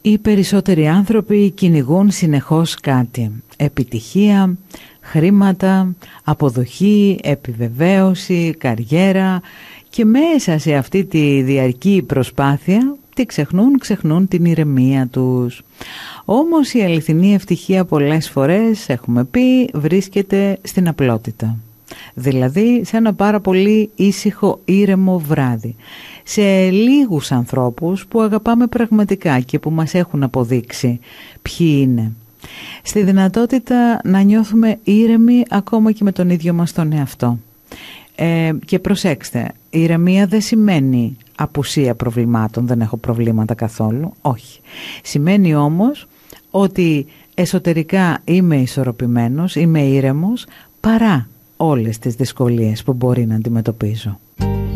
Οι περισσότεροι άνθρωποι κυνηγούν συνεχώς κάτι. Επιτυχία, χρήματα, αποδοχή, επιβεβαίωση, καριέρα, και μέσα σε αυτή τη διαρκή προσπάθεια τι ξεχνούν την ηρεμία τους. Όμως η αληθινή ευτυχία πολλές φορές, έχουμε πει, βρίσκεται στην απλότητα. Δηλαδή σε ένα πάρα πολύ ήσυχο, ήρεμο βράδυ. Σε λίγους ανθρώπους που αγαπάμε πραγματικά και που μας έχουν αποδείξει ποιοι είναι. Στη δυνατότητα να νιώθουμε ήρεμοι ακόμα και με τον ίδιο μας τον εαυτό. Και προσέξτε, η ηρεμία δεν σημαίνει απουσία προβλημάτων, δεν έχω προβλήματα καθόλου, όχι. Σημαίνει όμως ότι εσωτερικά είμαι ισορροπημένος, είμαι ήρεμος παρά όλες τις δυσκολίες που μπορεί να αντιμετωπίζω.